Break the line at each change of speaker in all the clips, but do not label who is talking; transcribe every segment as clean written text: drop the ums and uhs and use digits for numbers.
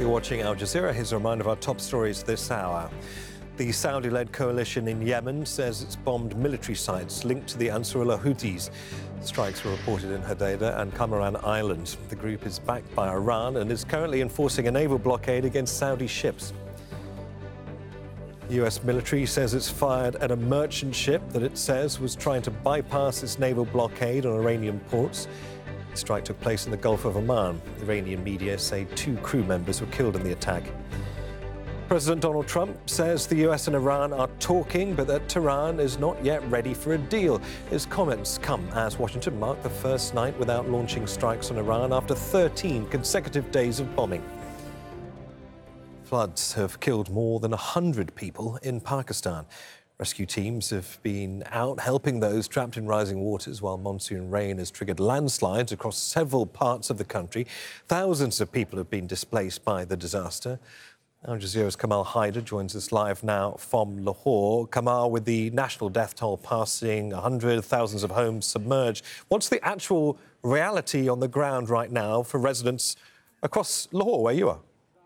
You're watching Al Jazeera. Here's a reminder of our top stories this hour. The Saudi-led coalition in Yemen says it's bombed military sites linked to the Ansarullah Houthis. Strikes were reported in Hodeidah and Qamran Island. The group is backed by Iran and is currently enforcing a naval blockade against Saudi ships. US military says it's fired at a merchant ship that it says was trying to bypass its naval blockade on Iranian ports. The strike took place in the Gulf of Oman. Iranian media say 2 crew members were killed in the attack. President Donald Trump says the US and Iran are talking, but that Tehran is not yet ready for a deal. His comments come as Washington marked the first night without launching strikes on Iran after 13 consecutive days of bombing. Floods have killed more than 100 people in Pakistan. Rescue teams have been out helping those trapped in rising waters while monsoon rain has triggered landslides across several parts of the country. Thousands of people have been displaced by the disaster. Al Jazeera's Kamal Haider joins us live now from Lahore. Kamal, with the national death toll passing 100, thousands of homes submerged, what's the actual reality on the ground right now for residents across Lahore, where you are?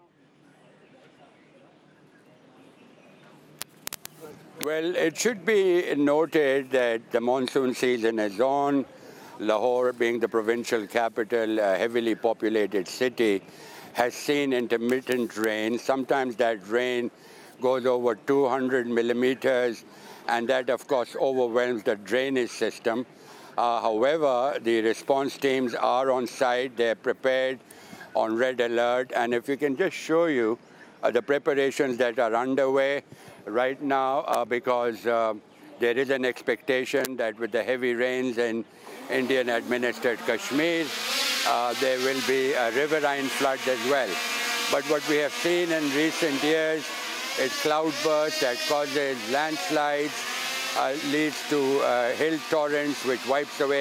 Well, it should be noted that the monsoon season is on. Lahore, being the provincial capital, a heavily populated city, has seen intermittent rain. Sometimes that rain goes over 200 millimeters, and that, of course, overwhelms the drainage system. However, the response teams are on site. They're prepared on red alert. And if we can just show you the preparations that are underway right now, because there is an expectation that with the heavy rains in Indian-administered Kashmir, there will be a riverine flood as well. But what we have seen in recent years is cloudburst that causes landslides, leads to hill torrents, which wipes away